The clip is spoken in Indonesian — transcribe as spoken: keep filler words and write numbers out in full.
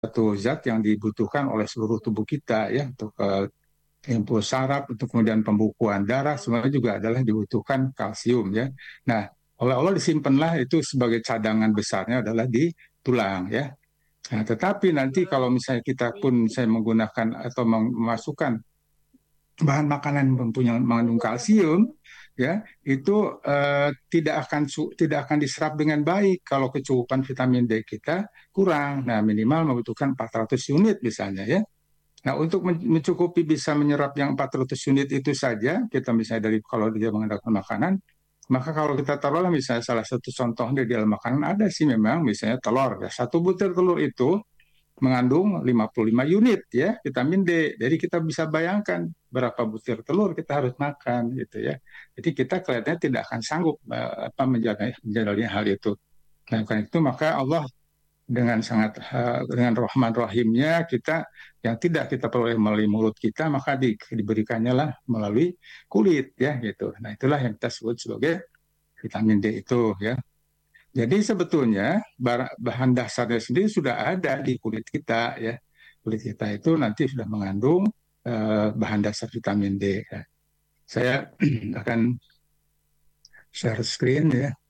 satu zat yang dibutuhkan oleh seluruh tubuh kita ya untuk uh, impuls saraf, untuk kemudian pembukuan darah, semuanya juga adalah dibutuhkan kalsium ya. Nah, oleh-oleh disimpanlah itu sebagai cadangan besarnya adalah di tulang ya. Nah, tetapi nanti kalau misalnya kita pun saya menggunakan atau memasukkan bahan makanan yang mempunyai mengandung kalsium ya itu eh, tidak akan tidak akan diserap dengan baik kalau kecukupan vitamin D kita kurang. Nah, minimal membutuhkan empat ratus unit misalnya ya. Nah, untuk mencukupi bisa menyerap yang empat ratus unit itu saja, kita misalnya dari kalau dia mengandalkan makanan, maka kalau kita taruhlah misalnya salah satu contoh di dalam makanan ada sih memang misalnya telur ya. Satu butir telur itu mengandung lima puluh lima unit ya vitamin D. Jadi kita bisa bayangkan berapa butir telur kita harus makan gitu ya. Jadi kita kelihatannya tidak akan sanggup uh, apa menjalani, menjalani hal itu. Nah, karena itu maka Allah dengan sangat uh, dengan rahman rahimnya kita yang tidak kita peroleh melalui mulut kita maka di, diberikannya lah melalui kulit ya gitu. Nah, itulah yang kita sebut sebagai vitamin D itu ya. Jadi sebetulnya bahan dasarnya sendiri sudah ada di kulit kita ya. Kulit kita itu nanti sudah mengandung uh, bahan dasar vitamin D. Ya. Saya akan share screen ya.